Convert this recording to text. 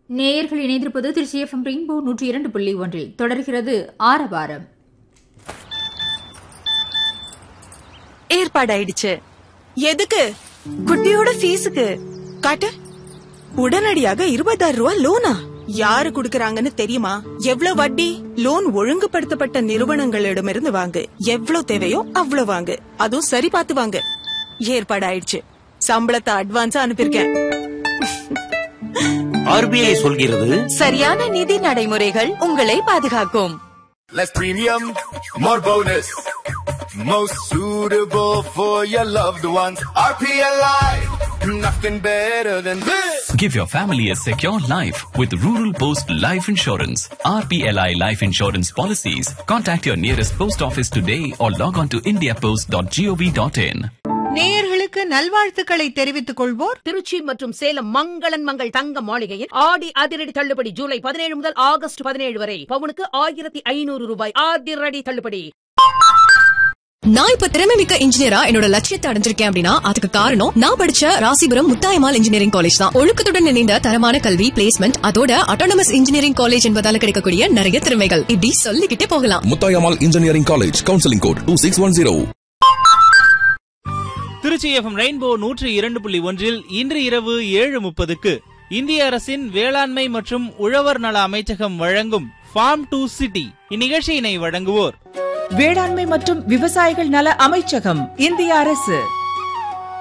நேயர்கள் இணைந்திருப்பது Trichy FM rainbow 102.1 தொடர்கிறது ஆரவாரம். ஏற்பாடாயிடுச்சு. எதுக்கு? குட்டியோட ஃபீஸுக்கு. காட்டு. உடனடியாக 20,000 ரூபாய் லோனா? யாரு குடுக்கறாங்கன்னு தெரியுமா? எவ்வளவு வட்டி? லோன் ஒழுங்குபடுத்தப்பட்ட நிறுவனங்களிடமிருந்து வாங்கு. எவ்வளவு தேவையோ அவ்வளவு வாங்கு. அதுவும் சரி பார்த்து வாங்கு. ஏற்பாடாயிடுச்சு. சம்பளத்தை அட்வான்ஸா அனுப்பியிருக்கேன். RBI சொல்கிறது, சரியான நிதி நடைமுறைகள் உங்களை பாதுகாக்கும். Less premium, more bonus. Most suitable for your loved ones. RPLI, nothing better than this. Give your family a secure life with Rural Post Life Insurance. RPLI Life Insurance Policies. Contact your nearest post office today or log on to indiapost.gov.in. நேயர்களுக்கு நல்வாழ்த்துக்களை தெரிவித்துக் கொள்வோர் திருச்சி மற்றும் சேலம் மங்களன் மங்கள் தங்க மாளிகையில் ஆடி அதிரடி தள்ளுபடி ஜூலை 17 முதல் ஆகஸ்ட் 17 வரை பவுனுக்கு 1500 ரூபாய் அதிரடி தள்ளுபடி. நான் இப்ப திறமைமிக்க இன்ஜினியரா என்னோட லட்சியத்தை அடைஞ்சிருக்கேன் அப்படின்னா அதுக்கு காரணம் நான் படிச்ச ராசிபுரம் முத்தாயம்மாள் இன்ஜினியரிங் காலேஜ் தான். ஒழுக்கத்துடன் இணைந்த தரமான கல்வி, பிளேஸ்மெண்ட், அதோட அட்டானமஸ் இன்ஜினியரிங் காலேஜ் என்பதால கிடைக்கக்கூடிய நிறைய திறமைகள் இப்படி சொல்லிக்கிட்டே போகலாம். Muthayammal engineering college, counselling code 2610. Trichy FM rainbow 102.1 இன்று இரவு 7:30க்கு இந்திய அரசின் வேளாண்மை மற்றும் உழவர் நல அமைச்சகம் வழங்கும் ஃபார்ம் டு சிட்டி இந்நிகழ்ச்சியினை வழங்குவோர் வேளாண்மை மற்றும் விவசாயிகள் நல அமைச்சகம், இந்திய அரசு.